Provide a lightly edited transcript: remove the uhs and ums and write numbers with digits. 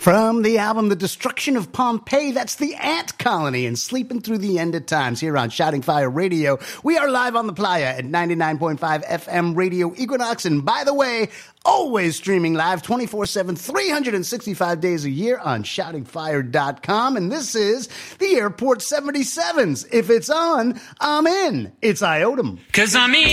From the album The Destruction of Pompeii, that's the Ant Colony and Sleeping Through the End of Times here on Shouting Fire Radio. We are live on the Playa at 99.5 FM Radio Equinox. And by the way, always streaming live 24/7, 365 days a year on shoutingfire.com. And this is the Airport 77s. If it's on, I'm in. It's Iotum. 'Cause I'm in.